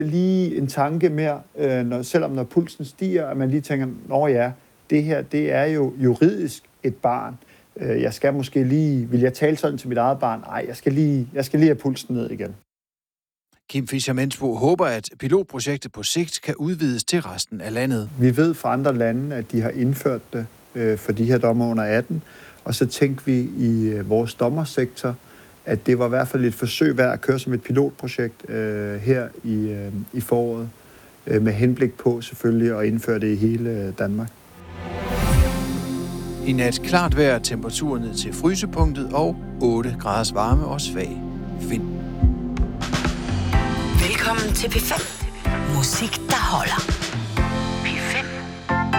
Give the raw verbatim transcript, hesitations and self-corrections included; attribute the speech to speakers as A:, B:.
A: Lige en tanke mere, øh, når, selvom når pulsen stiger, at man lige tænker, nå ja, det her, det er jo juridisk et barn. Øh, jeg skal måske lige, vil jeg tale sådan til mit eget barn? Nej, jeg skal lige, jeg skal lige have pulsen ned igen.
B: Kim Fischer-Mensbo håber, at pilotprojektet på sigt kan udvides til resten af landet.
A: Vi ved fra andre lande, at de har indført det øh, for de her dommer under atten, og så tænkte vi i øh, vores dommersektor, at det var i hvert fald et forsøg værd at køre som et pilotprojekt øh, her i, øh, i foråret, øh, med henblik på selvfølgelig at indføre det i hele øh, Danmark.
B: I nat klart vejr, temperatur ned til frysepunktet og otte graders varme og svag vind.
C: Velkommen til P fem. Musik, der holder.